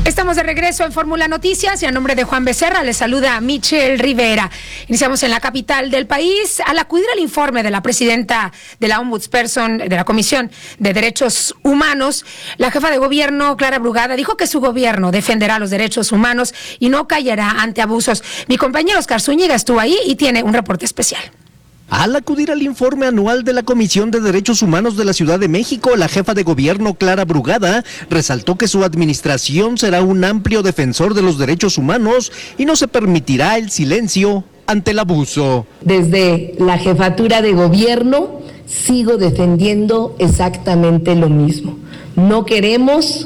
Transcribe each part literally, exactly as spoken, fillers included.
Estamos de regreso en Fórmula Noticias y a nombre de Juan Becerra les saluda a Michelle Rivera. Iniciamos en la capital del país. Al acudir al informe de la presidenta de la Ombudsperson de la Comisión de Derechos Humanos, la jefa de gobierno, Clara Brugada, dijo que su gobierno defenderá los derechos humanos y no callará ante abusos. Mi compañero Oscar Zúñiga estuvo ahí y tiene un reporte especial. Al acudir al informe anual de la Comisión de Derechos Humanos de la Ciudad de México, la jefa de gobierno, Clara Brugada, resaltó que su administración será un amplio defensor de los derechos humanos y no se permitirá el silencio ante el abuso. Desde la jefatura de gobierno sigo defendiendo exactamente lo mismo. No queremos,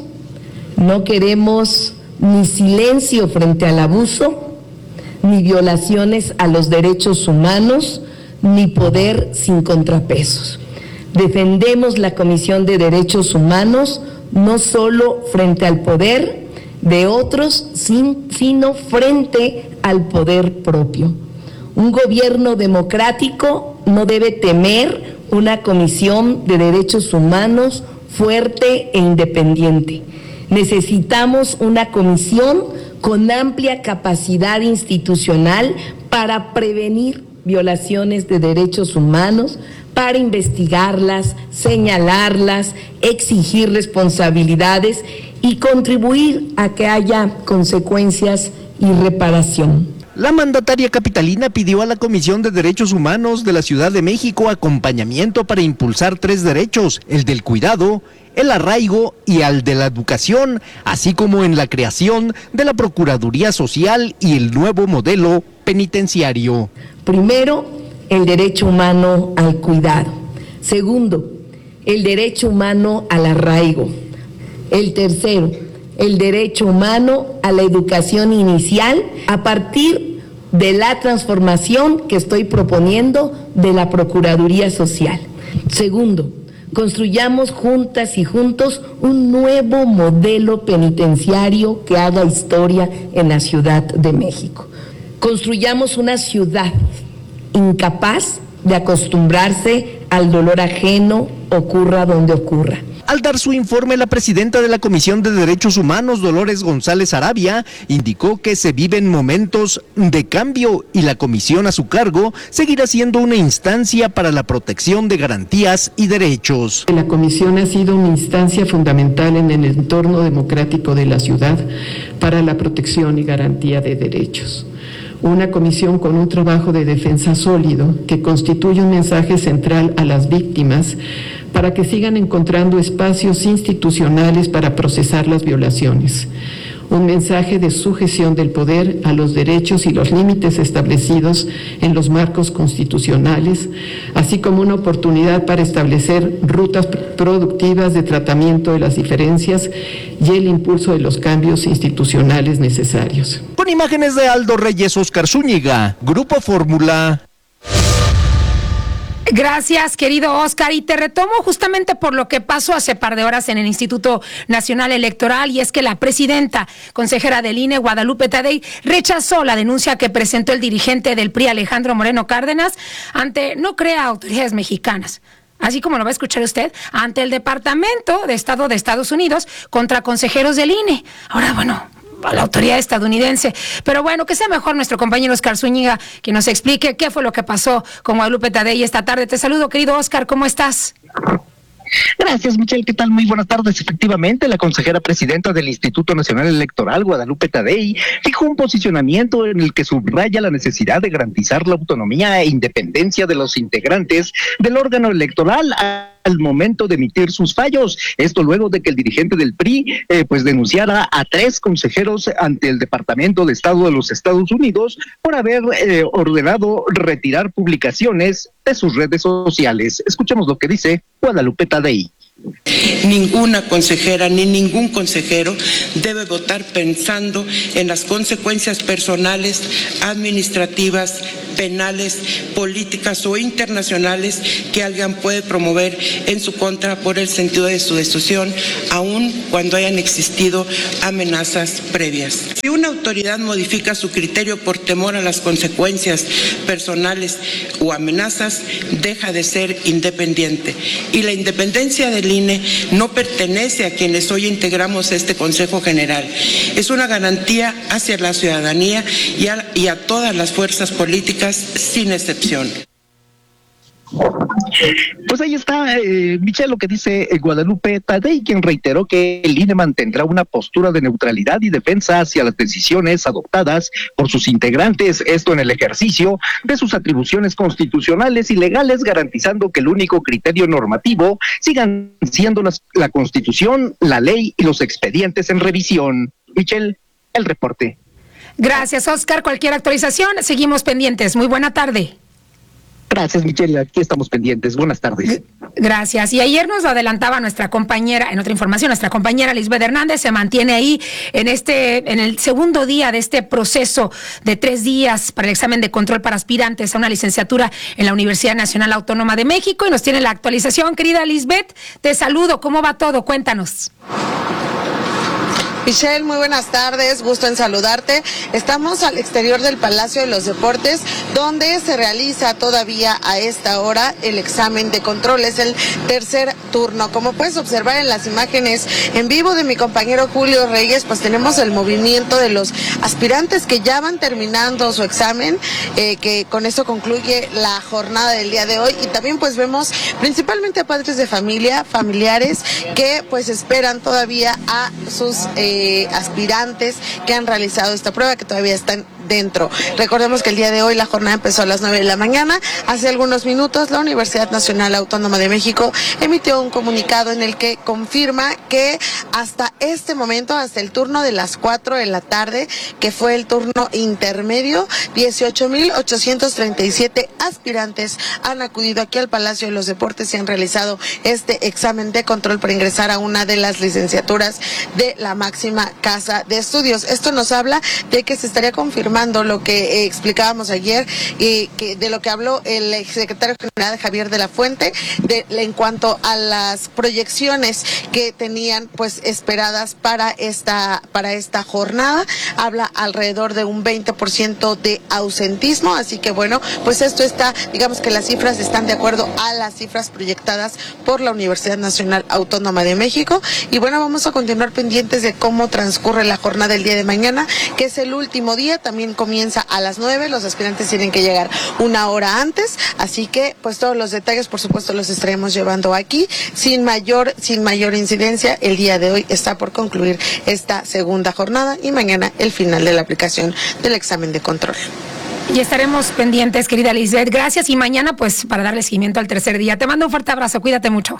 no queremos ni silencio frente al abuso, ni violaciones a los derechos humanos, ni poder sin contrapesos. Defendemos la Comisión de Derechos Humanos no solo frente al poder de otros, sin, sino frente al poder propio. Un gobierno democrático no debe temer una Comisión de Derechos Humanos fuerte e independiente. Necesitamos una comisión con amplia capacidad institucional para prevenir violaciones de derechos humanos, para investigarlas, señalarlas, exigir responsabilidades y contribuir a que haya consecuencias y reparación. La mandataria capitalina pidió a la Comisión de Derechos Humanos de la Ciudad de México acompañamiento para impulsar tres derechos, el del cuidado, el arraigo y el de la educación, así como en la creación de la Procuraduría Social y el nuevo modelo penitenciario. Primero, el derecho humano al cuidado. Segundo, el derecho humano al arraigo. El tercero, el derecho humano a la educación inicial a partir de la transformación que estoy proponiendo de la Procuraduría Social. Segundo, construyamos juntas y juntos un nuevo modelo penitenciario que haga historia en la Ciudad de México. Construyamos una ciudad incapaz de acostumbrarse al dolor ajeno, ocurra donde ocurra. Al dar su informe, la presidenta de la Comisión de Derechos Humanos, Dolores González Arabia, indicó que se viven momentos de cambio y la comisión a su cargo seguirá siendo una instancia para la protección de garantías y derechos. La comisión ha sido una instancia fundamental en el entorno democrático de la ciudad para la protección y garantía de derechos. Una comisión con un trabajo de defensa sólido que constituye un mensaje central a las víctimas para que sigan encontrando espacios institucionales para procesar las violaciones. Un mensaje de sujeción del poder a los derechos y los límites establecidos en los marcos constitucionales, así como una oportunidad para establecer rutas productivas de tratamiento de las diferencias y el impulso de los cambios institucionales necesarios. Con imágenes de Aldo Reyes, Oscar Zúñiga, Grupo Fórmula. Gracias, querido Oscar, y te retomo justamente por lo que pasó hace par de horas en el Instituto Nacional Electoral, y es que la presidenta consejera del I N E, Guadalupe Tadei, rechazó la denuncia que presentó el dirigente del P R I, Alejandro Moreno Cárdenas, ante No Crea Autoridades Mexicanas, así como lo va a escuchar usted, ante el Departamento de Estado de Estados Unidos contra consejeros del I N E. Ahora, bueno, a la autoridad estadounidense. Pero bueno, que sea mejor nuestro compañero Oscar Zúñiga que nos explique qué fue lo que pasó con Guadalupe Tadei esta tarde. Te saludo, querido Oscar, ¿cómo estás? Gracias, Michelle, ¿qué tal? Muy buenas tardes. Efectivamente, la consejera presidenta del Instituto Nacional Electoral, Guadalupe Tadei, fijó un posicionamiento en el que subraya la necesidad de garantizar la autonomía e independencia de los integrantes del órgano electoral al momento de emitir sus fallos. Esto luego de que el dirigente del P R I eh, pues denunciara a tres consejeros ante el Departamento de Estado de los Estados Unidos por haber eh, ordenado retirar publicaciones de sus redes sociales. Escuchemos lo que dice Guadalupe Tadei. Ninguna consejera ni ningún consejero debe votar pensando en las consecuencias personales, administrativas, penales, políticas o internacionales que alguien puede promover en su contra por el sentido de su decisión, aun cuando hayan existido amenazas previas. Si una autoridad modifica su criterio por temor a las consecuencias personales o amenazas, deja de ser independiente. Y la independencia del del I N E no pertenece a quienes hoy integramos este Consejo General. Es una garantía hacia la ciudadanía y a, y a todas las fuerzas políticas sin excepción. Pues ahí está, eh, Michelle, lo que dice eh, Guadalupe Tadei, quien reiteró que el I N E mantendrá una postura de neutralidad y defensa hacia las decisiones adoptadas por sus integrantes, esto en el ejercicio de sus atribuciones constitucionales y legales, garantizando que el único criterio normativo sigan siendo las, la Constitución, la ley y los expedientes en revisión. Michelle, el reporte. Gracias, Oscar. Cualquier actualización, seguimos pendientes. Muy buena tarde. Gracias, Michelle. Aquí estamos pendientes. Buenas tardes. Gracias. Y ayer nos lo adelantaba nuestra compañera, en otra información, nuestra compañera Lisbeth Hernández se mantiene ahí en este, en el segundo día de este proceso de tres días para el examen de control para aspirantes a una licenciatura en la Universidad Nacional Autónoma de México y nos tiene la actualización. Querida Lisbeth, te saludo. ¿Cómo va todo? Cuéntanos. Michelle, muy buenas tardes, gusto en saludarte. Estamos al exterior del Palacio de los Deportes, donde se realiza todavía a esta hora el examen de control. Es el tercer turno. Como puedes observar en las imágenes en vivo de mi compañero Julio Reyes, pues tenemos el movimiento de los aspirantes que ya van terminando su examen, eh, que con esto concluye la jornada del día de hoy. Y también pues vemos principalmente a padres de familia, familiares, que pues esperan todavía a sus eh, Eh, aspirantes que han realizado esta prueba, que todavía están dentro. Recordemos que el día de hoy la jornada empezó a las nueve de la mañana. Hace algunos minutos la Universidad Nacional Autónoma de México emitió un comunicado en el que confirma que hasta este momento, hasta el turno de las cuatro de la tarde, que fue el turno intermedio, dieciocho mil ochocientos treinta y siete aspirantes han acudido aquí al Palacio de los Deportes y han realizado este examen de control para ingresar a una de las licenciaturas de la máxima casa de estudios. Esto nos habla de que se estaría confirmando lo que eh, explicábamos ayer y que de lo que habló el exsecretario general Javier de la Fuente de, en cuanto a las proyecciones que tenían pues esperadas para esta para esta jornada. Habla alrededor de un veinte por ciento de ausentismo, así que bueno, pues esto está, digamos que las cifras están de acuerdo a las cifras proyectadas por la Universidad Nacional Autónoma de México. Y bueno, vamos a continuar pendientes de cómo transcurre la jornada del día de mañana, que es el último día. También comienza a las nueve, los aspirantes tienen que llegar una hora antes, así que pues todos los detalles por supuesto los estaremos llevando aquí sin mayor sin mayor incidencia. El día de hoy está por concluir esta segunda jornada y mañana el final de la aplicación del examen de control. Y estaremos pendientes, querida Lisbeth. Gracias, y mañana pues para darle seguimiento al tercer día. Te mando un fuerte abrazo, cuídate mucho.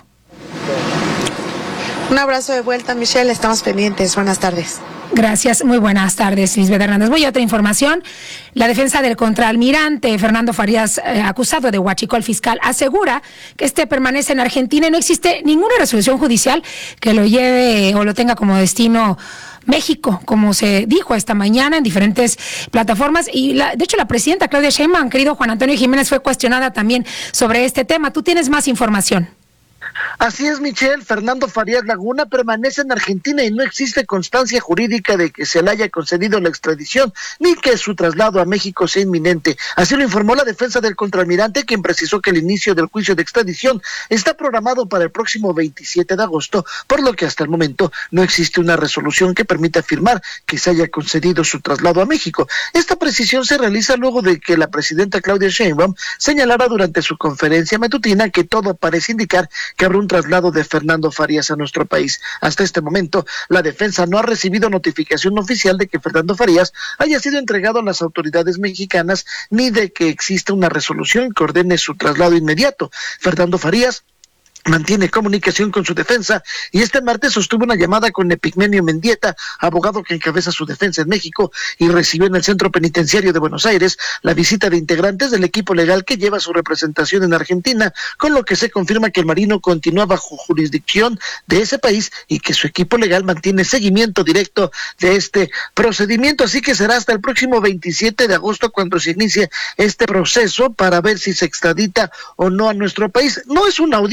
Un abrazo de vuelta, Michelle, estamos pendientes. Buenas tardes. Gracias, muy buenas tardes, Lisbeth Hernández. Voy a otra información. La defensa del contraalmirante Fernando Farías, eh, acusado de huachicol fiscal, asegura que este permanece en Argentina y no existe ninguna resolución judicial que lo lleve o lo tenga como destino México, como se dijo esta mañana en diferentes plataformas. Y la, de hecho la presidenta Claudia Sheinbaum, querido Juan Antonio Jiménez, fue cuestionada también sobre este tema. ¿Tú tienes más información? Así es, Michelle. Fernando Farías Laguna permanece en Argentina y no existe constancia jurídica de que se le haya concedido la extradición ni que su traslado a México sea inminente. Así lo informó la defensa del contraalmirante, quien precisó que el inicio del juicio de extradición está programado para el próximo veintisiete de agosto, por lo que hasta el momento no existe una resolución que permita afirmar que se haya concedido su traslado a México. Esta precisión se realiza luego de que la presidenta Claudia Sheinbaum señalara durante su conferencia matutina que todo parece indicar que habrá un traslado de Fernando Farías a nuestro país. Hasta este momento, la defensa no ha recibido notificación oficial de que Fernando Farías haya sido entregado a las autoridades mexicanas, ni de que exista una resolución que ordene su traslado inmediato. Fernando Farías mantiene comunicación con su defensa y este martes sostuvo una llamada con Epigmenio Mendieta, abogado que encabeza su defensa en México, y recibió en el Centro Penitenciario de Buenos Aires la visita de integrantes del equipo legal que lleva su representación en Argentina, con lo que se confirma que el marino continúa bajo jurisdicción de ese país y que su equipo legal mantiene seguimiento directo de este procedimiento. Así que será hasta el próximo veintisiete de agosto cuando se inicie este proceso para ver si se extradita o no a nuestro país. No es una audiencia,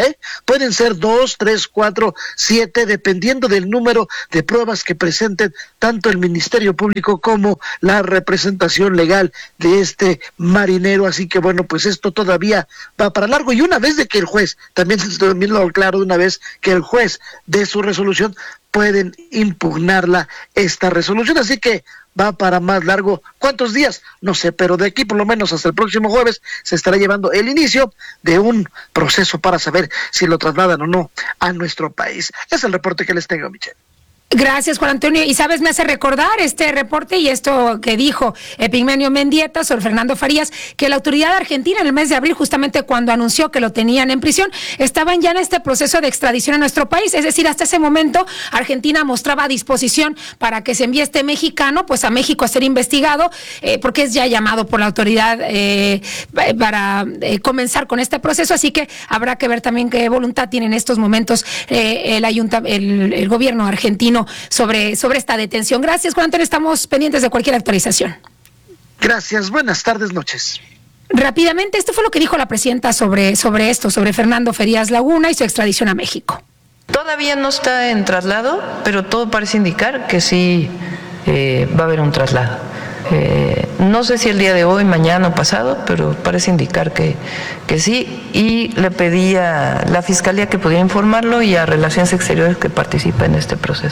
¿eh? Pueden ser dos, tres, cuatro, siete, dependiendo del número de pruebas que presenten tanto el Ministerio Público como la representación legal de este marinero. Así que bueno, pues esto todavía va para largo, y una vez de que el juez, también, también lo claro, una vez que el juez dé su resolución, pueden impugnarla esta resolución, así que va para más largo. ¿Cuántos días? No sé, pero de aquí por lo menos hasta el próximo jueves se estará llevando el inicio de un proceso para saber si lo trasladan o no a nuestro país. Es el reporte que les tengo, Michelle. Gracias, Juan Antonio. Y sabes, me hace recordar este reporte y esto que dijo Epigmenio Mendieta sobre Fernando Farías, que la autoridad argentina en el mes de abril, justamente cuando anunció que lo tenían en prisión, estaban ya en este proceso de extradición a nuestro país. Es decir, hasta ese momento Argentina mostraba disposición para que se envíe este mexicano pues a México a ser investigado, eh, porque es ya llamado por la autoridad eh, para eh, comenzar con este proceso. Así que habrá que ver también qué voluntad tiene en estos momentos eh, el, ayunta, el, el gobierno argentino sobre, sobre esta detención. Gracias, Juan Antonio, estamos pendientes de cualquier actualización. Gracias, buenas tardes, noches. Rápidamente, esto fue lo que dijo la presidenta sobre, sobre esto, sobre Fernando Farías Laguna y su extradición a México. Todavía no está en traslado, pero todo parece indicar que sí eh, va a haber un traslado. Eh, no sé si el día de hoy, mañana o pasado, pero parece indicar que, que sí, y le pedí a la Fiscalía que pudiera informarlo y a Relaciones Exteriores que participa en este proceso.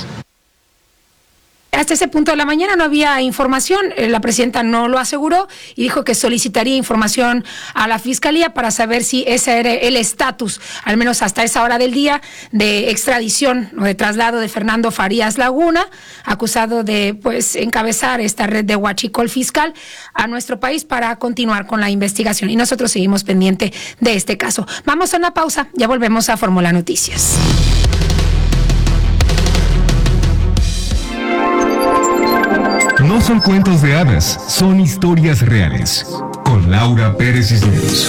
Hasta ese punto de la mañana no había información, la presidenta no lo aseguró y dijo que solicitaría información a la Fiscalía para saber si ese era el estatus, al menos hasta esa hora del día, de extradición o de traslado de Fernando Farías Laguna, acusado de pues encabezar esta red de huachicol fiscal a nuestro país para continuar con la investigación. Y nosotros seguimos pendiente de este caso. Vamos a una pausa, ya volvemos a Fórmula Noticias. No son cuentos de hadas, son historias reales. Con Laura Pérez Cisneros.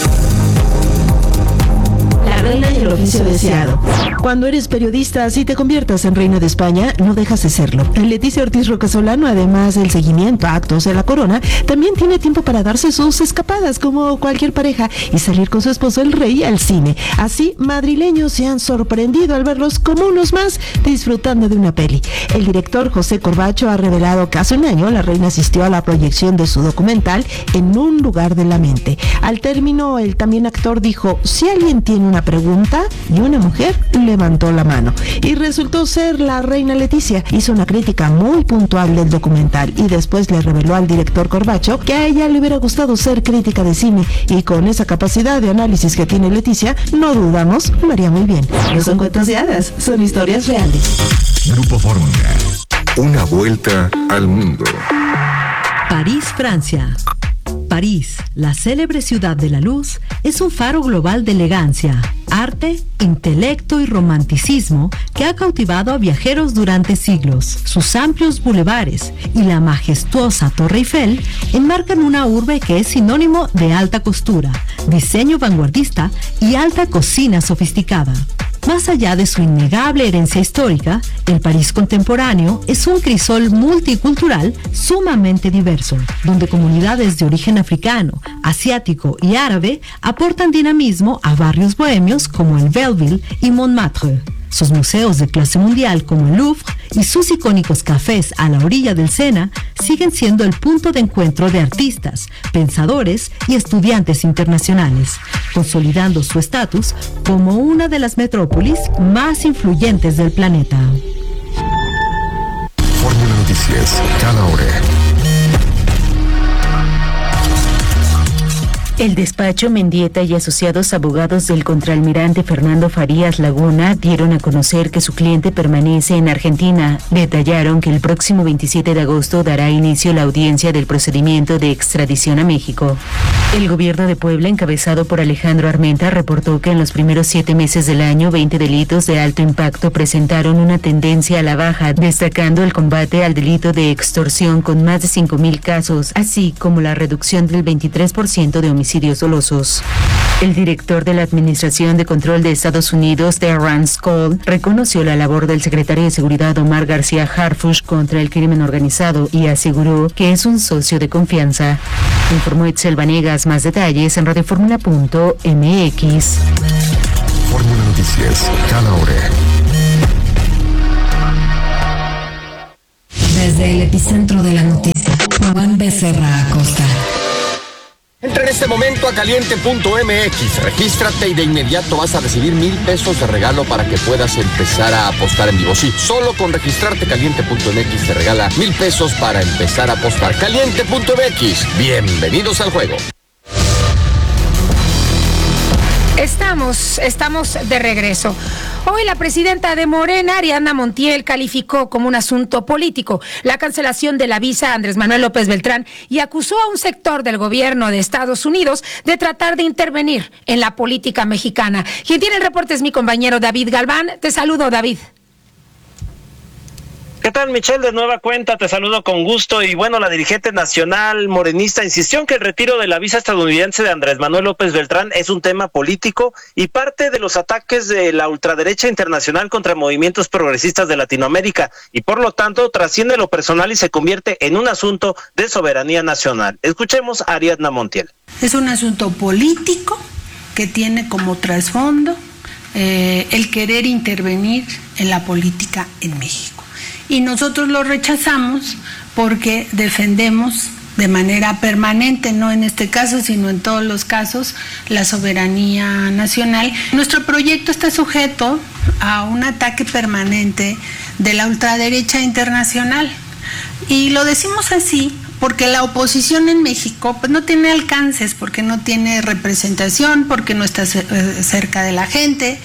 La reina y el oficio deseado. Cuando eres periodista, si te conviertas en reina de España, no dejas de serlo. Leticia Ortiz Rocasolano, además del seguimiento a actos de la corona, también tiene tiempo para darse sus escapadas como cualquier pareja y salir con su esposo el rey al cine. Así, madrileños se han sorprendido al verlos como unos más disfrutando de una peli. El director José Corbacho ha revelado que hace un año la reina asistió a la proyección de su documental En un lugar de la mente. Al término, el también actor dijo: si alguien tiene una pregunta, y una mujer levantó la mano. Y resultó ser la reina Leticia. Hizo una crítica muy puntual del documental y después le reveló al director Corbacho que a ella le hubiera gustado ser crítica de cine, y con esa capacidad de análisis que tiene Leticia, no dudamos, lo haría muy bien. No son cuentos de hadas, son historias reales. Grupo Fórmula. Una vuelta al mundo. París, Francia. París, la célebre ciudad de la luz, es un faro global de elegancia, arte, intelecto y romanticismo que ha cautivado a viajeros durante siglos. Sus amplios bulevares y la majestuosa Torre Eiffel enmarcan una urbe que es sinónimo de alta costura, diseño vanguardista y alta cocina sofisticada. Más allá de su innegable herencia histórica, el París contemporáneo es un crisol multicultural sumamente diverso, donde comunidades de origen africano, asiático y árabe aportan dinamismo a barrios bohemios como el Belleville y Montmartre. Sus museos de clase mundial como el Louvre y sus icónicos cafés a la orilla del Sena siguen siendo el punto de encuentro de artistas, pensadores y estudiantes internacionales, consolidando su estatus como una de las metrópolis más influyentes del planeta. Fórmula Noticias, cada hora. El despacho Mendieta y asociados abogados del contraalmirante Fernando Farías Laguna dieron a conocer que su cliente permanece en Argentina. Detallaron que el próximo veintisiete de agosto dará inicio la audiencia del procedimiento de extradición a México. El gobierno de Puebla, encabezado por Alejandro Armenta, reportó que en los primeros siete meses del año, veinte delitos de alto impacto presentaron una tendencia a la baja, destacando el combate al delito de extorsión con más de cinco mil casos, así como la reducción del veintitrés por ciento de homicidios dolosos. El director de la Administración de Control de Estados Unidos, Terrence Cole, reconoció la labor del secretario de Seguridad Omar García Harfuch contra el crimen organizado y aseguró que es un socio de confianza. Informó Itzel Vanegas. Más detalles en radioformula punto m x. Fórmula Noticias, cada hora. Desde el epicentro de la noticia, Juan Becerra Acosta. Entra en este momento a caliente punto m x, regístrate y de inmediato vas a recibir mil pesos de regalo para que puedas empezar a apostar en vivo. Sí, solo con registrarte caliente punto m x te regala mil pesos para empezar a apostar. caliente punto m x, bienvenidos al juego. Estamos, estamos de regreso. Hoy la presidenta de Morena, Ariadna Montiel, calificó como un asunto político la cancelación de la visa a Andrés Manuel López Beltrán y acusó a un sector del gobierno de Estados Unidos de tratar de intervenir en la política mexicana. Quien tiene el reporte es mi compañero David Galván. Te saludo, David. ¿Qué tal, Michelle? De nueva cuenta, te saludo con gusto. Y bueno, la dirigente nacional morenista insistió en que el retiro de la visa estadounidense de Andrés Manuel López Beltrán es un tema político y parte de los ataques de la ultraderecha internacional contra movimientos progresistas de Latinoamérica, y por lo tanto trasciende lo personal y se convierte en un asunto de soberanía nacional. Escuchemos a Ariadna Montiel. Es un asunto político que tiene como trasfondo eh, el querer intervenir en la política en México. Y nosotros lo rechazamos porque defendemos de manera permanente, no en este caso, sino en todos los casos, la soberanía nacional. Nuestro proyecto está sujeto a un ataque permanente de la ultraderecha internacional. Y lo decimos así porque la oposición en México pues, no tiene alcances, porque no tiene representación, porque no está cerca de la gente.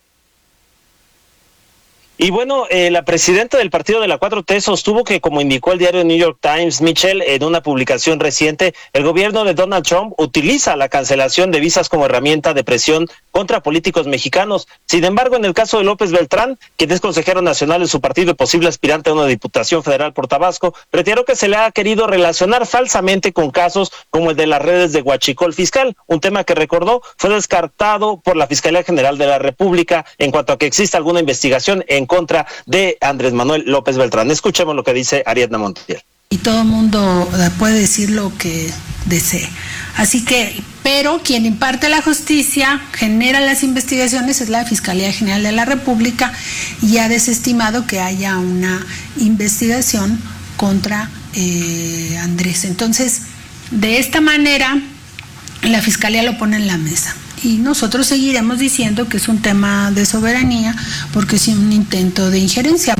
Y bueno, eh, la presidenta del partido de la cuatro T sostuvo que, como indicó el diario New York Times, Michelle, en una publicación reciente, el gobierno de Donald Trump utiliza la cancelación de visas como herramienta de presión contra políticos mexicanos. Sin embargo, en el caso de López Beltrán, quien es consejero nacional de su partido y posible aspirante a una diputación federal por Tabasco, reiteró que se le ha querido relacionar falsamente con casos como el de las redes de huachicol fiscal, un tema que, recordó, fue descartado por la Fiscalía General de la República en cuanto a que exista alguna investigación en contra de Andrés Manuel López Beltrán. Escuchemos lo que dice Ariadna Montiel. Y todo el mundo puede decir lo que desee. Así que, pero quien imparte la justicia, genera las investigaciones, es la Fiscalía General de la República, y ha desestimado que haya una investigación contra eh, Andrés. Entonces, de esta manera, la Fiscalía lo pone en la mesa. Y nosotros seguiremos diciendo que es un tema de soberanía porque es un intento de injerencia.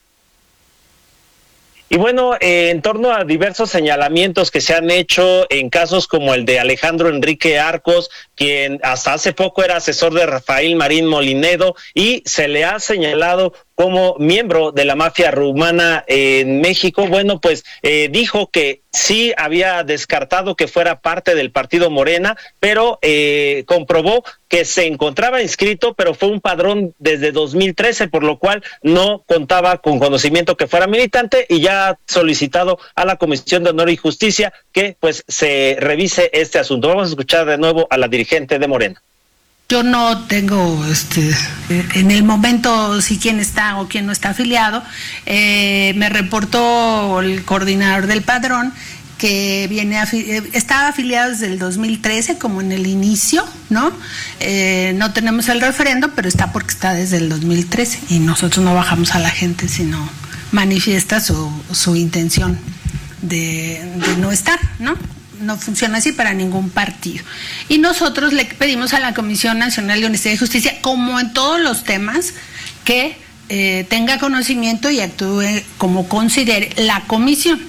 Y bueno, eh, en torno a diversos señalamientos que se han hecho en casos como el de Alejandro Enrique Arcos, quien hasta hace poco era asesor de Rafael Marín Molinedo y se le ha señalado como miembro de la mafia rumana en México. Bueno, pues eh, dijo que sí había descartado que fuera parte del partido Morena, pero eh, comprobó que se encontraba inscrito, pero fue un padrón desde dos mil trece, por lo cual no contaba con conocimiento que fuera militante, y ya ha solicitado a la Comisión de Honor y Justicia que pues se revise este asunto. Vamos a escuchar de nuevo a la dirigente de Morena. Yo no tengo, este, en el momento, si quién está o quién no está afiliado. Eh, me reportó el coordinador del padrón que viene afili- estaba afiliado desde el dos mil trece, como en el inicio, ¿no? Eh, no tenemos el referendo, pero está porque está desde el dos mil trece, y nosotros no bajamos a la gente, sino manifiesta su, su intención de, de no estar, ¿no? No funciona así para ningún partido. Y nosotros le pedimos a la Comisión Nacional de Honestidad y Justicia, como en todos los temas, que eh, tenga conocimiento y actúe como considere la comisión.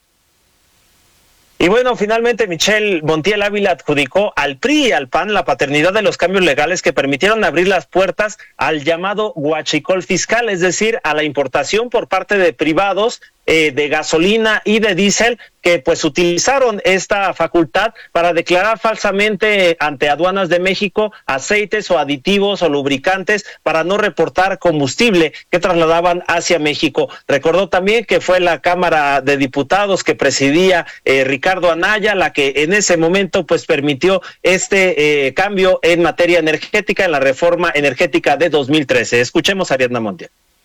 Y bueno, finalmente Michelle Montiel Ávila adjudicó al P R I y al P A N la paternidad de los cambios legales que permitieron abrir las puertas al llamado huachicol fiscal, es decir, a la importación por parte de privados eh, de gasolina y de diésel, que pues utilizaron esta facultad para declarar falsamente ante aduanas de México aceites o aditivos o lubricantes para no reportar combustible que trasladaban hacia México. Recordó también que fue la Cámara de Diputados que presidía eh, Ricardo Anaya la que en ese momento pues permitió este eh, cambio en materia energética en la reforma energética de dos mil trece. Escuchemos a Ariadna Montiel.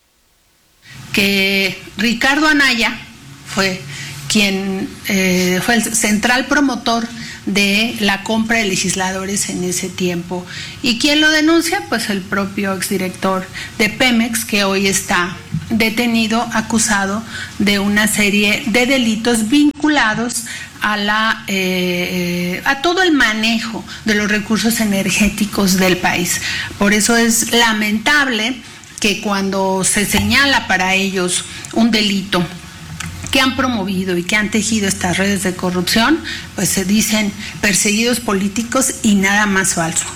Que Ricardo Anaya fue quien eh, fue el central promotor de la compra de legisladores en ese tiempo. ¿Y quién lo denuncia? Pues el propio exdirector de Pemex, que hoy está detenido, acusado de una serie de delitos vinculados a la eh, a todo el manejo de los recursos energéticos del país. Por eso es lamentable que cuando se señala para ellos un delito que han promovido y que han tejido estas redes de corrupción, pues se dicen perseguidos políticos y nada más falso.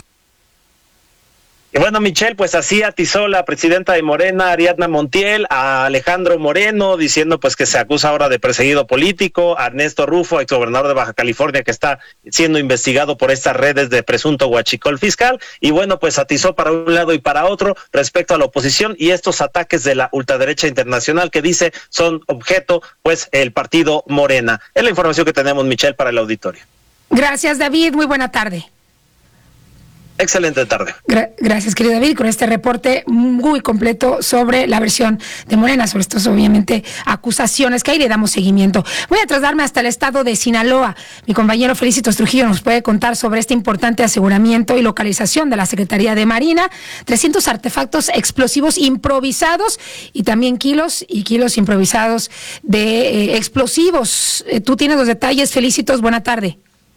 Y bueno, Michelle, pues así atizó la presidenta de Morena, Ariadna Montiel, a Alejandro Moreno, diciendo pues que se acusa ahora de perseguido político, a Ernesto Rufo, exgobernador de Baja California, que está siendo investigado por estas redes de presunto huachicol fiscal, y bueno, pues atizó para un lado y para otro respecto a la oposición y estos ataques de la ultraderecha internacional que dice son objeto, pues, el partido Morena. Es la información que tenemos, Michelle, para el auditorio. Gracias, David, muy buena tarde. Excelente tarde. Gra- gracias, querido David, con este reporte muy completo sobre la versión de Morena, sobre estas, obviamente, acusaciones que ahí le damos seguimiento. Voy a trasladarme hasta el estado de Sinaloa. Mi compañero Felicitos Trujillo nos puede contar sobre este importante aseguramiento y localización de la Secretaría de Marina, trescientos artefactos explosivos improvisados y también kilos y kilos improvisados de eh, explosivos. Eh, tú tienes los detalles, Felicitos, buena tarde.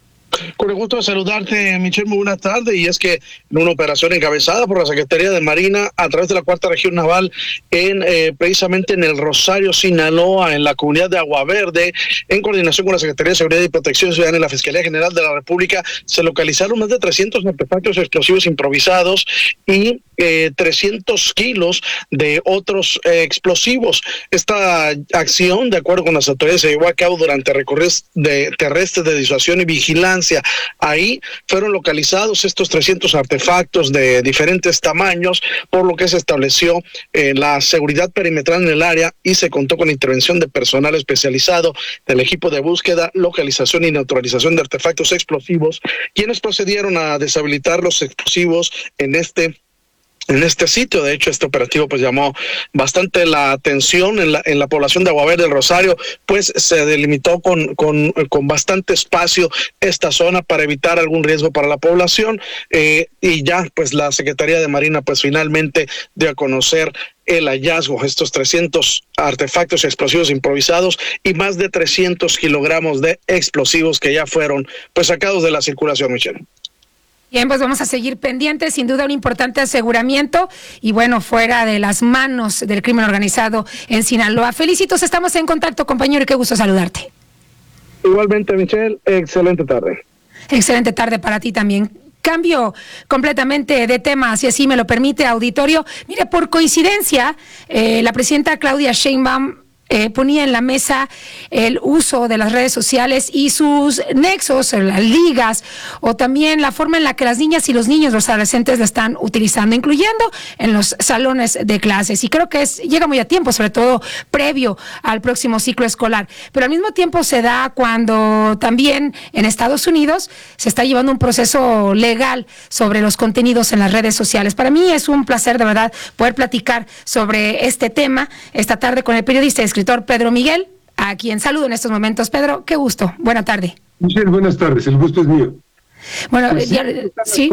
Con el gusto de saludarte, Michelle, muy buenas tardes. Y es que en una operación encabezada por la Secretaría de Marina a través de la Cuarta Región Naval, en eh, precisamente en el Rosario, Sinaloa, en la comunidad de Agua Verde, en coordinación con la Secretaría de Seguridad y Protección Ciudadana y la Fiscalía General de la República, se localizaron más de trescientos artefactos explosivos improvisados y eh, trescientos kilos de otros eh, explosivos. Esta acción, de acuerdo con las autoridades, se llevó a cabo durante recorridos de terrestres de disuasión y vigilancia. Ahí fueron localizados estos trescientos artefactos de diferentes tamaños, por lo que se estableció eh, la seguridad perimetral en el área y se contó con la intervención de personal especializado del equipo de búsqueda, localización y neutralización de artefactos explosivos, quienes procedieron a deshabilitar los explosivos en este en este sitio. De hecho, este operativo pues llamó bastante la atención en la en la población de Agua Verde del Rosario, pues se delimitó con con con bastante espacio esta zona para evitar algún riesgo para la población, eh, y ya pues la Secretaría de Marina pues finalmente dio a conocer el hallazgo, estos trescientos artefactos explosivos improvisados y más de trescientos kilogramos de explosivos que ya fueron pues sacados de la circulación, Michelle. Bien, pues vamos a seguir pendientes, sin duda un importante aseguramiento y bueno, fuera de las manos del crimen organizado en Sinaloa. Felicitos, estamos en contacto, compañero, y qué gusto saludarte. Igualmente, Michelle, excelente tarde. Excelente tarde para ti también. Cambio completamente de tema, si así me lo permite, auditorio. Mire, por coincidencia, eh, la presidenta Claudia Sheinbaum Eh, ponía en la mesa el uso de las redes sociales y sus nexos, las ligas, o también la forma en la que las niñas y los niños, los adolescentes, la están utilizando, incluyendo en los salones de clases. Y creo que es llega muy a tiempo, sobre todo previo al próximo ciclo escolar. Pero al mismo tiempo se da cuando también en Estados Unidos se está llevando un proceso legal sobre los contenidos en las redes sociales. Para mí es un placer, de verdad, poder platicar sobre este tema esta tarde con el periodista y escritor Pedro Miguel, a quien saludo en estos momentos. Pedro, qué gusto. Buena tarde. Michelle, buenas tardes. El gusto es mío. Bueno, pues ya, sí.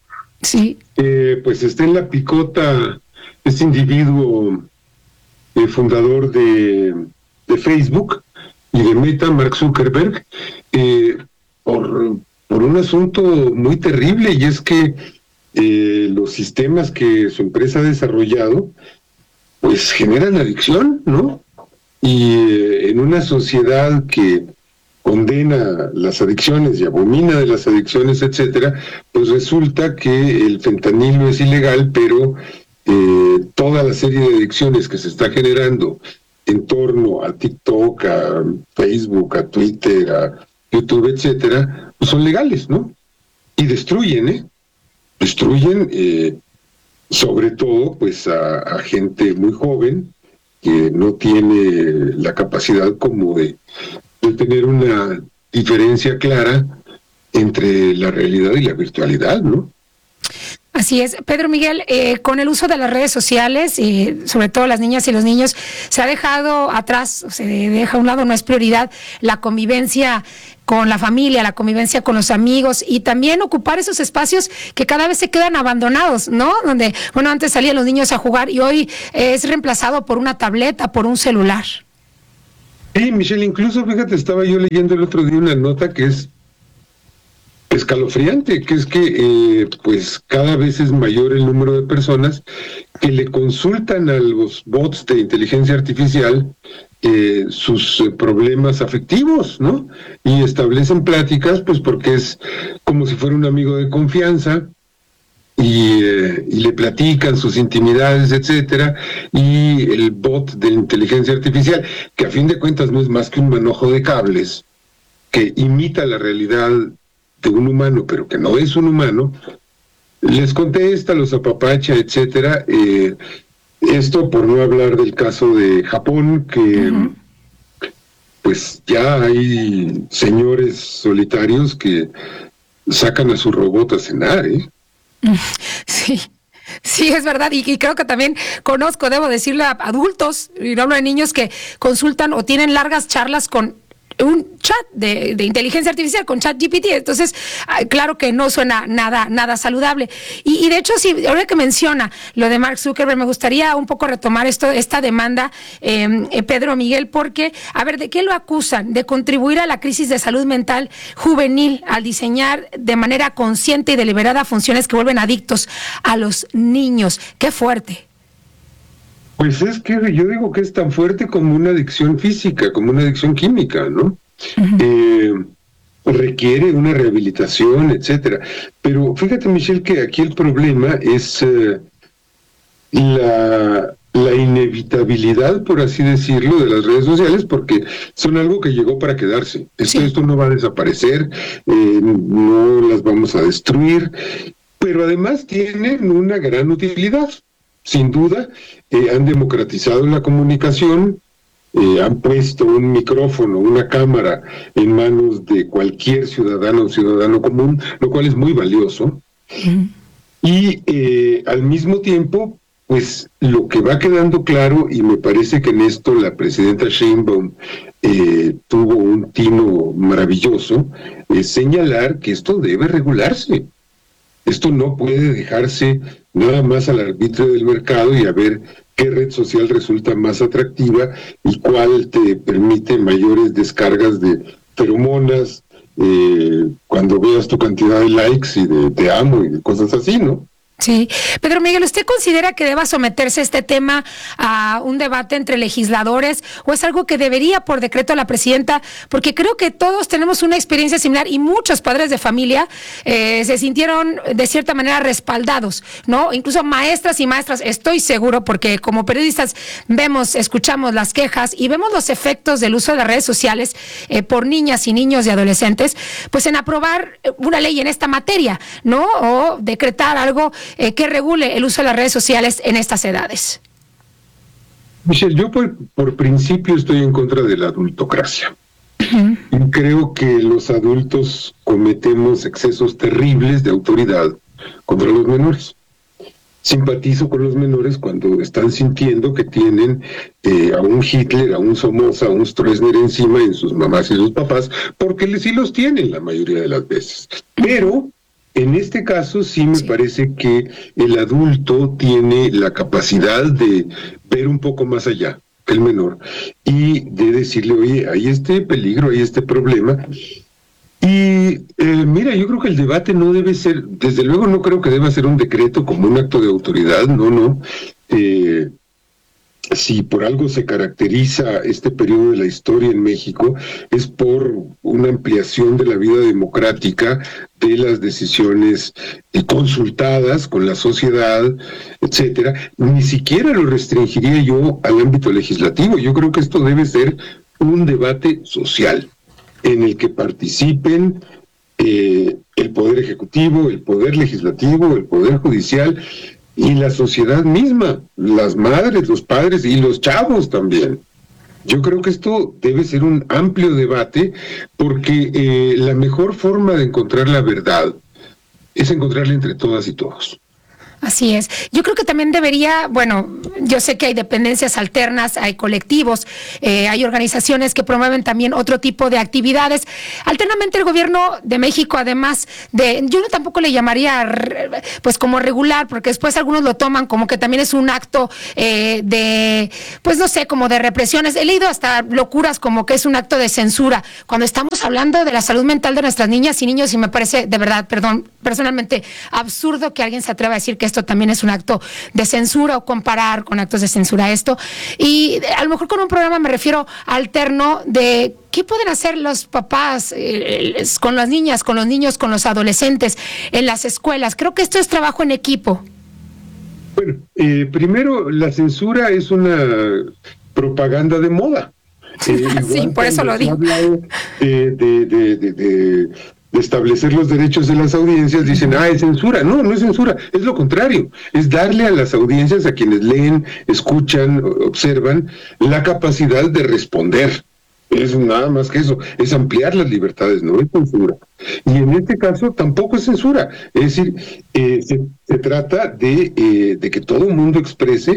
Sí. Eh, pues está en la picota este individuo eh, fundador de, de Facebook y de Meta, Mark Zuckerberg, eh, por, por un asunto muy terrible, y es que eh, los sistemas que su empresa ha desarrollado pues generan adicción, ¿no? Y eh, en una sociedad que condena las adicciones y abomina de las adicciones, etcétera, pues resulta que el fentanilo es ilegal, pero eh, toda la serie de adicciones que se está generando en torno a TikTok, a Facebook, a Twitter, a YouTube, etcétera, pues son legales, ¿no? Y destruyen, ¿eh? Destruyen, eh, sobre todo, pues a, a gente muy joven, que no tiene la capacidad como de, de tener una diferencia clara entre la realidad y la virtualidad, ¿no? Así es. Pedro Miguel, eh, con el uso de las redes sociales, eh, sobre todo las niñas y los niños, se ha dejado atrás, se deja a un lado, no es prioridad, la convivencia con la familia, la convivencia con los amigos y también ocupar esos espacios que cada vez se quedan abandonados, ¿no? Donde, bueno, antes salían los niños a jugar y hoy eh, es reemplazado por una tableta, por un celular. Sí, Michelle, incluso, fíjate, estaba yo leyendo el otro día una nota que es escalofriante, que es que eh, pues cada vez es mayor el número de personas que le consultan a los bots de inteligencia artificial eh, sus eh, problemas afectivos, ¿no? Y establecen pláticas, pues porque es como si fuera un amigo de confianza y, eh, y le platican sus intimidades, etcétera, y el bot de inteligencia artificial, que a fin de cuentas no es más que un manojo de cables, que imita la realidad de un humano, pero que no es un humano, les contesta, los apapacha, etcétera. Eh, esto por no hablar del caso de Japón, que uh-huh. pues ya hay señores solitarios que sacan a su robot a cenar, ¿eh? Sí. Sí, es verdad, y, y creo que también conozco, debo decirle, a adultos, y no hablo de niños, que consultan o tienen largas charlas con un chat de, de inteligencia artificial con ChatGPT. Entonces, claro que no suena nada nada saludable. Y, y de hecho, sí, ahora que menciona lo de Mark Zuckerberg, me gustaría un poco retomar esto, esta demanda, eh, eh, Pedro Miguel, porque, a ver, ¿de qué lo acusan? De contribuir a la crisis de salud mental juvenil al diseñar de manera consciente y deliberada funciones que vuelven adictos a los niños. ¡Qué fuerte! Pues es que yo digo que es tan fuerte como una adicción física, como una adicción química, ¿no? Uh-huh. Eh, requiere una rehabilitación, etcétera. Pero fíjate, Michelle, que aquí el problema es eh, la, la inevitabilidad, por así decirlo, de las redes sociales, porque son algo que llegó para quedarse. Esto, sí. esto no va a desaparecer, eh, no las vamos a destruir, pero además tienen una gran utilidad. Sin duda, eh, han democratizado la comunicación, eh, han puesto un micrófono, una cámara en manos de cualquier ciudadano o ciudadano común, lo cual es muy valioso. Uh-huh. Y eh, al mismo tiempo, pues lo que va quedando claro, y me parece que en esto la presidenta Sheinbaum eh, tuvo un tino maravilloso, es señalar que esto debe regularse. Esto no puede dejarse nada más al arbitrio del mercado y a ver qué red social resulta más atractiva y cuál te permite mayores descargas de feromonas, eh, cuando veas tu cantidad de likes y de te amo y de cosas así, ¿no? Sí. Pedro Miguel, ¿usted considera que deba someterse este tema a un debate entre legisladores o es algo que debería por decreto la presidenta? Porque creo que todos tenemos una experiencia similar y muchos padres de familia eh, se sintieron de cierta manera respaldados, ¿no? Incluso maestras y maestras, estoy seguro, porque como periodistas vemos, escuchamos las quejas y vemos los efectos del uso de las redes sociales eh, por niñas y niños y adolescentes, pues en aprobar una ley en esta materia, ¿no? O decretar algo Eh, que regule el uso de las redes sociales en estas edades. Michelle, yo por, por principio estoy en contra de la adultocracia. Uh-huh. Y creo que los adultos cometemos excesos terribles de autoridad contra los menores. Simpatizo con los menores cuando están sintiendo que tienen eh, a un Hitler, a un Somoza, a un Stroessner encima en sus mamás y sus papás, porque sí los tienen la mayoría de las veces. Pero en este caso sí me sí. parece que el adulto tiene la capacidad de ver un poco más allá que el menor y de decirle, oye, hay este peligro, hay este problema. Y eh, mira, yo creo que el debate no debe ser, desde luego no creo que deba ser un decreto como un acto de autoridad, no, no. Eh, si por algo se caracteriza este periodo de la historia en México, es por una ampliación de la vida democrática, de las decisiones eh, consultadas con la sociedad, etcétera. Ni siquiera lo restringiría yo al ámbito legislativo. Yo creo que esto debe ser un debate social en el que participen eh, el Poder Ejecutivo, el Poder Legislativo, el Poder Judicial y la sociedad misma, las madres, los padres y los chavos también. Yo creo que esto debe ser un amplio debate porque eh, la mejor forma de encontrar la verdad es encontrarla entre todas y todos. Así es. Yo creo que también debería, bueno, yo sé que hay dependencias alternas, hay colectivos, eh, hay organizaciones que promueven también otro tipo de actividades. Alternamente el gobierno de México, además de, yo no tampoco le llamaría pues como regular, porque después algunos lo toman como que también es un acto eh, de, pues no sé, como de represiones. He leído hasta locuras como que es un acto de censura, cuando estamos hablando de la salud mental de nuestras niñas y niños, y me parece de verdad, perdón, personalmente absurdo que alguien se atreva a decir que esto también es un acto de censura o comparar con actos de censura esto. Y a lo mejor con un programa me refiero alterno de qué pueden hacer los papás eh, con las niñas, con los niños, con los adolescentes en las escuelas. Creo que esto es trabajo en equipo. Bueno, eh, primero, la censura es una propaganda de moda. Eh, sí, por eso lo digo. De, de, de, de, de de establecer los derechos de las audiencias, dicen, ah, es censura. No, no es censura, es lo contrario, es darle a las audiencias, a quienes leen, escuchan, observan, la capacidad de responder. Es nada más que eso, es ampliar las libertades, no es censura. Y en este caso tampoco es censura, es decir, eh, se, se trata de, eh, de que todo el mundo exprese,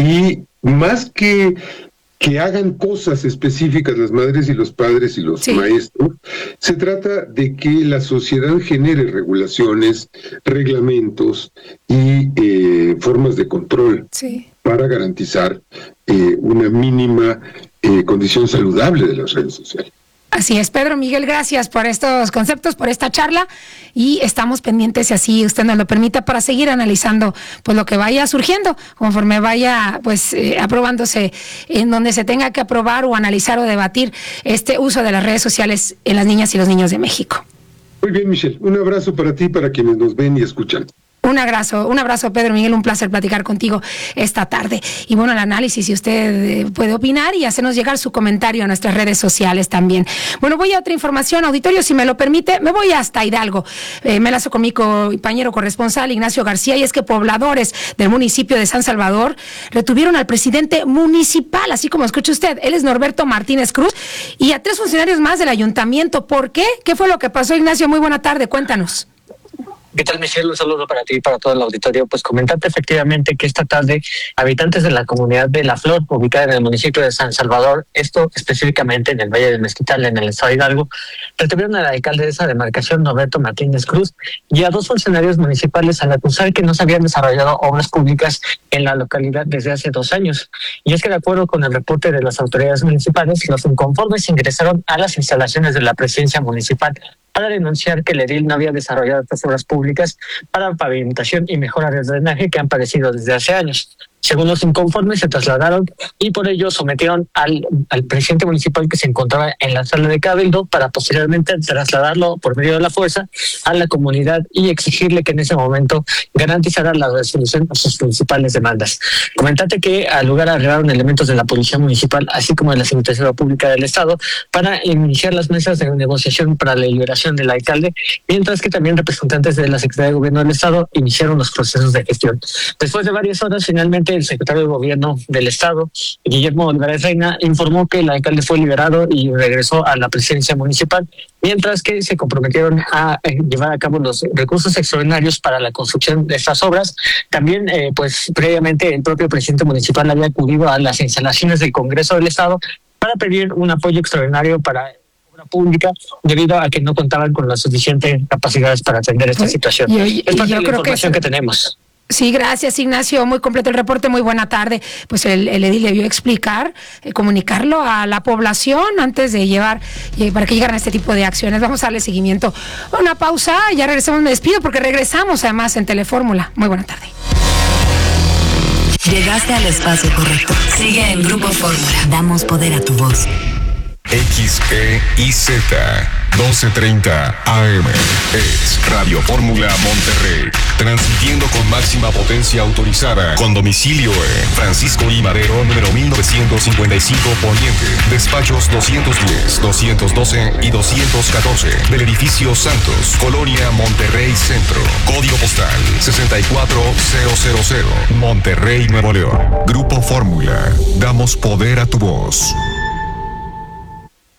y más que que hagan cosas específicas las madres y los padres y los sí. maestros, se trata de que la sociedad genere regulaciones, reglamentos y eh, formas de control sí. para garantizar eh, una mínima eh, condición saludable de las redes sociales. Así es, Pedro Miguel, gracias por estos conceptos, por esta charla, y estamos pendientes, si así usted nos lo permita, para seguir analizando pues lo que vaya surgiendo, conforme vaya pues eh, aprobándose en donde se tenga que aprobar o analizar o debatir este uso de las redes sociales en las niñas y los niños de México. Muy bien, Michelle, un abrazo para ti, para quienes nos ven y escuchan. Un abrazo, un abrazo, Pedro Miguel, un placer platicar contigo esta tarde. Y bueno, el análisis, si usted puede opinar y hacernos llegar su comentario a nuestras redes sociales también. Bueno, voy a otra información, auditorio, si me lo permite, me voy hasta Hidalgo. Eh, me lazo con mi compañero corresponsal, Ignacio García, y es que pobladores del municipio de San Salvador retuvieron al presidente municipal, así como escucha usted, él es Norberto Martínez Cruz, y a tres funcionarios más del ayuntamiento. ¿Por qué? ¿Qué fue lo que pasó, Ignacio? Muy buena tarde, cuéntanos. ¿Qué tal, Michelle? Un saludo para ti y para todo el auditorio. Pues comentarte efectivamente que esta tarde habitantes de la comunidad de La Flor, ubicada en el municipio de San Salvador, esto específicamente en el Valle de Mezquital, en el estado de Hidalgo, retuvieron al alcalde de esa demarcación, Norberto Martínez Cruz, y a dos funcionarios municipales al acusar que no se habían desarrollado obras públicas en la localidad desde hace dos años. Y es que de acuerdo con el reporte de las autoridades municipales, los inconformes ingresaron a las instalaciones de la presidencia municipal para denunciar que el edil no había desarrollado estas obras públicas para pavimentación y mejora del drenaje que han padecido desde hace años. Según los inconformes, se trasladaron y por ello sometieron al, al presidente municipal que se encontraba en la sala de cabildo para posteriormente trasladarlo por medio de la fuerza a la comunidad y exigirle que en ese momento garantizara la resolución a sus principales demandas. Comentate que al lugar arribaron elementos de la Policía Municipal, así como de la Secretaría Pública del Estado, para iniciar las mesas de negociación para la liberación del alcalde, mientras que también representantes de la Secretaría de Gobierno del Estado iniciaron los procesos de gestión. Después de varias horas, finalmente el secretario de Gobierno del Estado, Guillermo Olivares Reina, informó que el alcalde fue liberado y regresó a la presidencia municipal, mientras que se comprometieron a eh, llevar a cabo los recursos extraordinarios para la construcción de estas obras. También, eh, pues previamente el propio presidente municipal había acudido a las instalaciones del Congreso del Estado para pedir un apoyo extraordinario para obra pública, debido a que no contaban con las suficientes capacidades para atender esta situación. Y, y, es parte y yo de la creo información que, que tenemos. Sí, gracias, Ignacio. Muy completo el reporte. Muy buena tarde. Pues el, el edil debió explicar, eh, comunicarlo a la población antes de llevar, eh, para que llegaran a este tipo de acciones. Vamos a darle seguimiento. Una pausa, ya regresamos. Me despido porque regresamos además en Telefórmula. Muy buena tarde. Llegaste al espacio correcto. Sigue en Grupo Fórmula. Damos poder a tu voz. X E I Z doce treinta A M es Radio Fórmula Monterrey, transmitiendo con máxima potencia autorizada, con domicilio en Francisco I. Madero, número mil novecientos cincuenta y cinco Poniente, despachos doscientos diez, doscientos doce y doscientos catorce, del edificio Santos, Colonia Monterrey Centro, código postal sesenta y cuatro mil, Monterrey, Nuevo León. Grupo Fórmula, damos poder a tu voz.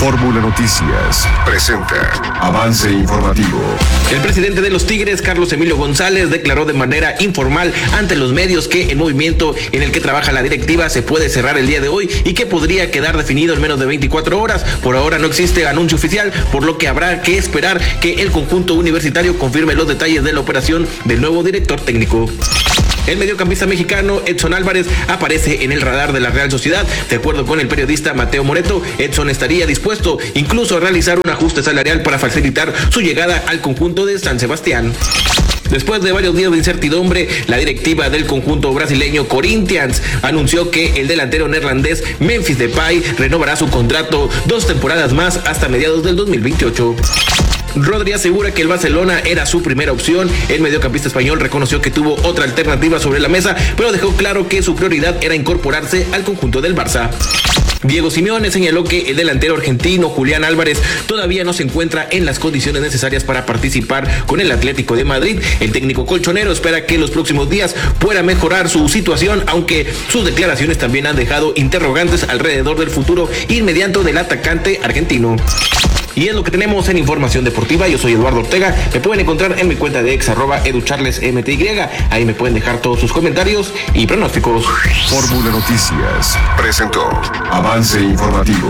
Fórmula Noticias presenta Avance Informativo. El presidente de los Tigres, Carlos Emilio González, declaró de manera informal ante los medios que el movimiento en el que trabaja la directiva se puede cerrar el día de hoy y que podría quedar definido en menos de veinticuatro horas. Por ahora no existe anuncio oficial, por lo que habrá que esperar que el conjunto universitario confirme los detalles de la operación del nuevo director técnico. El mediocampista mexicano Edson Álvarez aparece en el radar de la Real Sociedad. De acuerdo con el periodista Mateo Moreto, Edson estaría dispuesto incluso a realizar un ajuste salarial para facilitar su llegada al conjunto de San Sebastián. Después de varios días de incertidumbre, la directiva del conjunto brasileño Corinthians anunció que el delantero neerlandés Memphis Depay renovará su contrato dos temporadas más hasta mediados del dos mil veintiocho. Rodri asegura que el Barcelona era su primera opción. El mediocampista español reconoció que tuvo otra alternativa sobre la mesa, pero dejó claro que su prioridad era incorporarse al conjunto del Barça. Diego Simeone señaló que el delantero argentino Julián Álvarez todavía no se encuentra en las condiciones necesarias para participar con el Atlético de Madrid. El técnico colchonero espera que en los próximos días pueda mejorar su situación, aunque sus declaraciones también han dejado interrogantes alrededor del futuro inmediato del atacante argentino. Y es lo que tenemos en Información Deportiva. Yo soy Eduardo Ortega. Me pueden encontrar en mi cuenta de ex, arroba educharlesmty. Ahí me pueden dejar todos sus comentarios y pronósticos. Fórmula Noticias presentó Avance Informativo.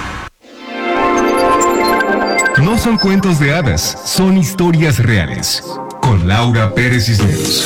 No son cuentos de hadas, son historias reales. Con Laura Pérez Cisneros.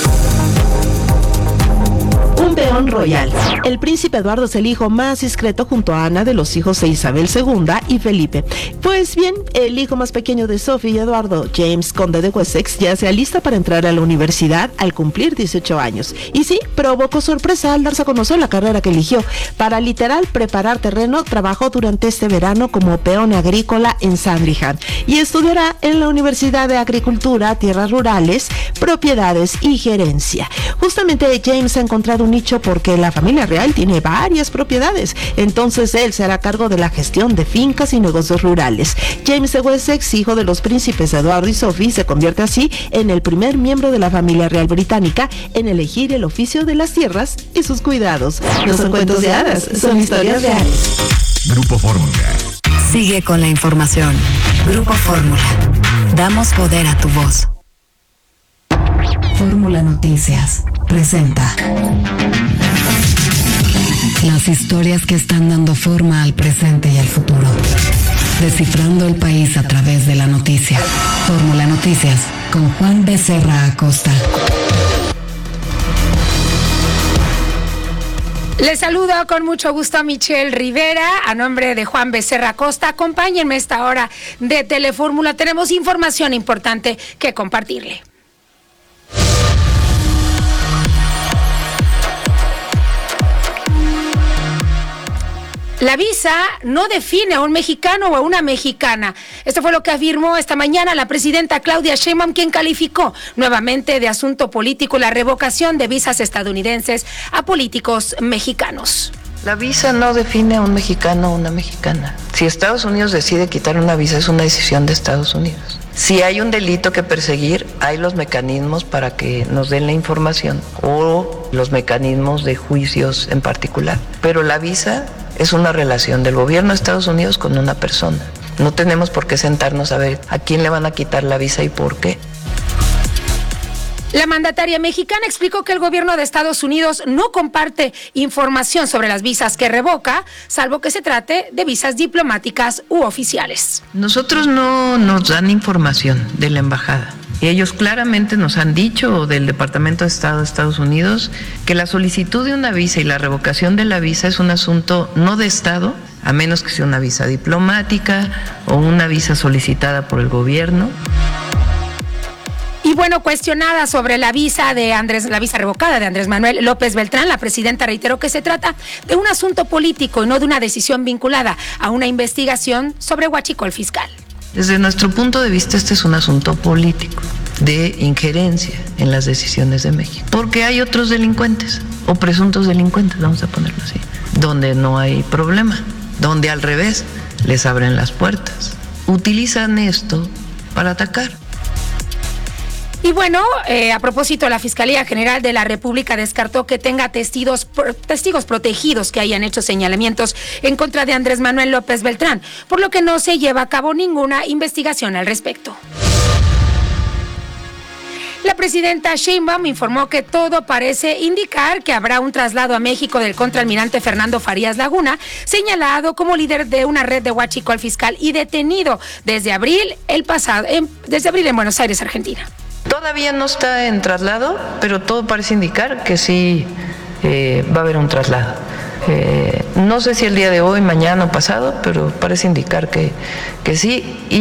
Un peón royal. El príncipe Eduardo es el hijo más discreto junto a Ana de los hijos de Isabel segunda y Felipe. Pues bien, el hijo más pequeño de Sophie y Eduardo, James, conde de Wessex, ya se alista para entrar a la universidad al cumplir dieciocho años. Y sí, provocó sorpresa al darse a conocer la carrera que eligió. Para literal preparar terreno, trabajó durante este verano como peón agrícola en Sandringham y estudiará en la Universidad de Agricultura, Tierras Rurales, Propiedades y Gerencia. Justamente James ha encontrado un nicho porque la familia real tiene varias propiedades, entonces él se hará cargo de la gestión de fincas y negocios rurales. James de Wessex, hijo de los príncipes Eduardo y Sophie, se convierte así en el primer miembro de la familia real británica en elegir el oficio de las tierras y sus cuidados. No son cuentos de hadas, son historias reales. Grupo Fórmula. Sigue con la información. Grupo Fórmula. Damos poder a tu voz. Fórmula Noticias presenta las historias que están dando forma al presente y al futuro. Descifrando el país a través de la noticia. Fórmula Noticias con Juan Becerra Acosta. Les saludo con mucho gusto a Michelle Rivera, a nombre de Juan Becerra Acosta. Acompáñenme a esta hora de Telefórmula. Tenemos información importante que compartirle. La visa no define a un mexicano o a una mexicana. Esto fue lo que afirmó esta mañana la presidenta Claudia Sheinbaum, quien calificó nuevamente de asunto político la revocación de visas estadounidenses a políticos mexicanos. La visa no define a un mexicano o una mexicana. Si Estados Unidos decide quitar una visa, es una decisión de Estados Unidos. Si hay un delito que perseguir, hay los mecanismos para que nos den la información o los mecanismos de juicios en particular. Pero la visa es una relación del gobierno de Estados Unidos con una persona. No tenemos por qué sentarnos a ver a quién le van a quitar la visa y por qué. La mandataria mexicana explicó que el gobierno de Estados Unidos no comparte información sobre las visas que revoca, salvo que se trate de visas diplomáticas u oficiales. Nosotros no nos dan información de la embajada. Y ellos claramente nos han dicho, del Departamento de Estado de Estados Unidos, que la solicitud de una visa y la revocación de la visa es un asunto no de Estado, a menos que sea una visa diplomática o una visa solicitada por el gobierno. Y bueno, cuestionada sobre la visa de Andrés, la visa revocada de Andrés Manuel López Beltrán, la presidenta reiteró que se trata de un asunto político y no de una decisión vinculada a una investigación sobre huachicol fiscal. Desde nuestro punto de vista, este es un asunto político de injerencia en las decisiones de México, porque hay otros delincuentes o presuntos delincuentes, vamos a ponerlo así, donde no hay problema, donde al revés les abren las puertas, utilizan esto para atacar. Y bueno, eh, a propósito, la Fiscalía General de la República descartó que tenga testigos, testigos protegidos que hayan hecho señalamientos en contra de Andrés Manuel López Beltrán, por lo que no se lleva a cabo ninguna investigación al respecto. La presidenta Sheinbaum informó que todo parece indicar que habrá un traslado a México del contraalmirante Fernando Farías Laguna, señalado como líder de una red de huachicol fiscal y detenido desde abril el pasado, en, desde abril en Buenos Aires, Argentina. Todavía no está en traslado, pero todo parece indicar que sí eh, va a haber un traslado. Eh, no sé si el día de hoy, mañana o pasado, pero parece indicar que, que sí. Y